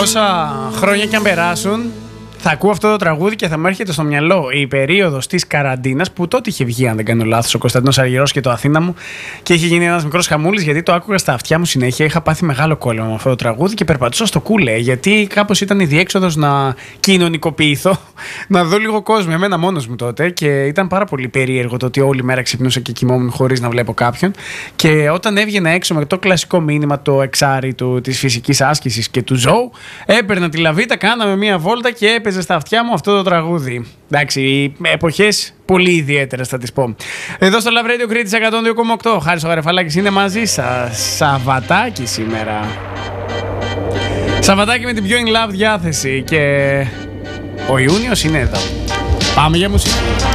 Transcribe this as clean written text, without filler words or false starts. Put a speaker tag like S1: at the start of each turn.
S1: Όσα χρόνια κι αν περάσουν, θα ακούω αυτό το τραγούδι και θα μου έρχεται στο μυαλό η περίοδος της καραντίνας που τότε είχε βγει, αν δεν κάνω λάθος, ο Κωνσταντίνος Αργυρός και το Αθήνα μου και είχε γίνει ένας μικρός χαμούλης γιατί το άκουγα στα αυτιά μου συνέχεια. Είχα πάθει μεγάλο κόλλημα με αυτό το τραγούδι και περπατούσα στο κούλε γιατί κάπως ήταν η διέξοδος να κοινωνικοποιηθώ, να δω λίγο κόσμο. Εμένα μόνος μου τότε και ήταν πάρα πολύ περίεργο το ότι όλη μέρα ξυπνούσα και κοιμόμουν χωρίς να βλέπω κάποιον. Και όταν έβγαινα έξω με το κλασικό μήνυμα, το εξάρι της φυσικής άσκησης και του ζώου, έπαιρνα τη λαβίτα, κάναμε μία βόλτα και έπαιζε στα αυτιά μου αυτό το τραγούδι. Εντάξει, εποχές πολύ ιδιαίτερες θα τις πω. Εδώ στο Love Radio Crete 102,8. Χάρης ο Γαρεφαλάκης είναι μαζί σας. Σαββατάκι σήμερα. Σαββατάκι με την πιο in love διάθεση και ο Ιούνιος είναι εδώ. Πάμε για μουσική.